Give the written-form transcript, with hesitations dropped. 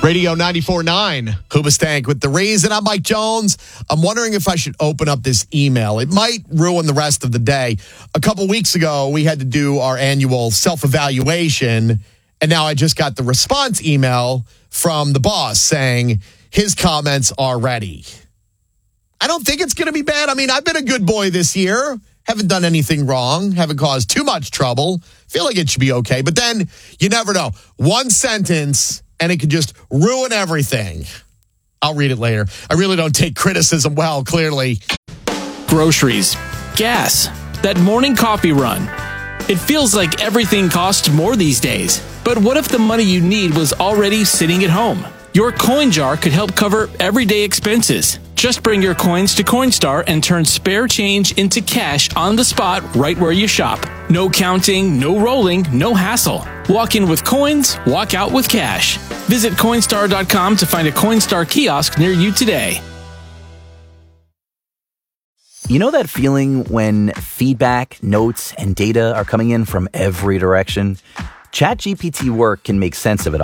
Radio 94.9, Hoobastank with the Reason. I'm Mike Jones. I'm wondering if I should open up this email. It might ruin the rest of the day. A couple weeks ago, we had to do our annual self-evaluation, and now I just got the response email from the boss saying his comments are ready. I don't think it's going to be bad. I mean, I've been a good boy this year. Haven't done anything wrong. Haven't caused too much trouble. Feel like it should be okay. But then you never know. One sentence and it could just ruin everything. I'll read it later. I really don't take criticism well, clearly. Groceries, gas, that morning coffee run. It feels like everything costs more these days. But what if the money you need was already sitting at home? Your coin jar could help cover everyday expenses. Just bring your coins to Coinstar and turn spare change into cash on the spot right where you shop. No counting, no rolling, no hassle. Walk in with coins, walk out with cash. Visit Coinstar.com to find a Coinstar kiosk near you today. You know that feeling when feedback, notes, and data are coming in from every direction? ChatGPT Work can make sense of it